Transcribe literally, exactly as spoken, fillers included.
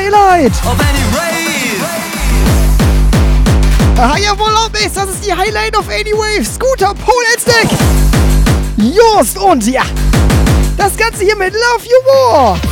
Highlight. Ah, jawohl, Obis, das ist die Highlight of Anywave. Scooter, Pole and Stack. Just und ja, das Ganze hier mit Love You More.